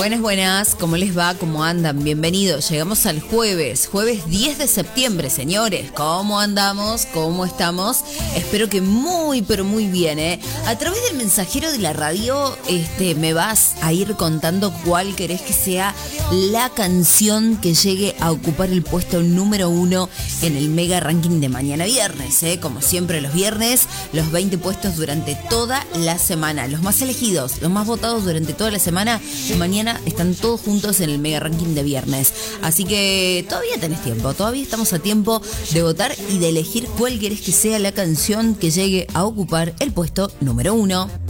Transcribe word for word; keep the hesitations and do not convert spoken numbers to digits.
Buenas, buenas, ¿cómo les va? ¿Cómo andan? Bienvenidos, llegamos al jueves, jueves diez de septiembre, señores. ¿Cómo andamos? ¿Cómo estamos? Espero que muy, pero muy bien, ¿eh? A través del mensajero de la radio, este, me vas a ir contando cuál querés que sea la canción que llegue a ocupar el puesto número uno en el mega ranking de mañana viernes, ¿eh? Como siempre los viernes, los veinte puestos durante toda la semana, los más elegidos, los más votados durante toda la semana. Mañana están todos juntos en el mega ranking de viernes. Así que todavía tenés tiempo, todavía estamos a tiempo de votar y de elegir cuál querés que sea la canción que llegue a ocupar el puesto número uno.